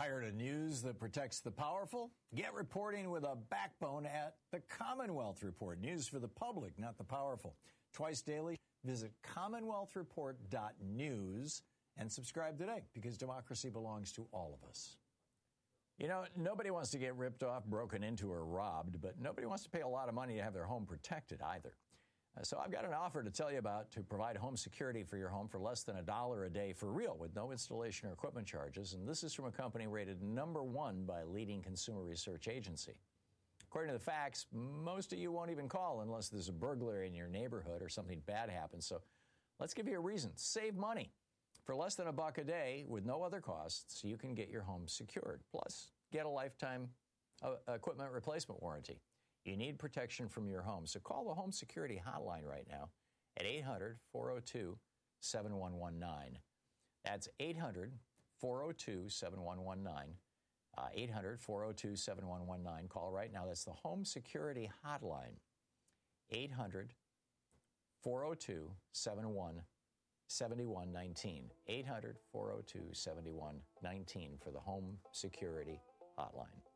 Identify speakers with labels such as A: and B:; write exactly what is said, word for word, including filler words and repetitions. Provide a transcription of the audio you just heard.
A: Tired of news that protects the powerful? Get reporting with a backbone at the Commonwealth Report. News for the public, not the powerful. Twice daily, visit commonwealth report dot news and subscribe today, because democracy belongs to all of us. You know, nobody wants to get ripped off, broken into, or robbed, but nobody wants to pay a lot of money to have their home protected either. Uh, so I've got an offer to tell you about to provide home security for your home for less than a dollar a day for real, with no installation or equipment charges. And this is from a company rated number one by a leading consumer research agency. According to the facts, most of you won't even call unless there's a burglary in your neighborhood or something bad happens. So let's give you a reason. Save money. For less than a buck a day with no other costs, you can get your home secured. Plus, get a lifetime uh, equipment replacement warranty. You need protection from your home, so call the Home Security Hotline right now at eight hundred, four oh two, seven one one nine. That's eight hundred, four oh two, seven one one nine. Uh, eight hundred, four oh two, seven one one nine. Call right now. That's the Home Security Hotline. eight hundred, four oh two, seven one one nine. eight hundred, four oh two, seven one one nine for the Home Security Hotline.